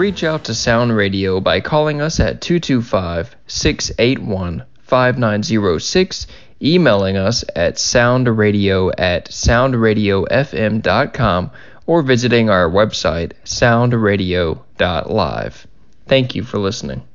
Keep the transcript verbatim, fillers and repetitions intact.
reach out to Sound Radio by calling us at two two five, six eight one, five nine zero six, emailing us at soundradio at soundradiofm dot com, or visiting our website, soundradio dot live. Thank you for listening.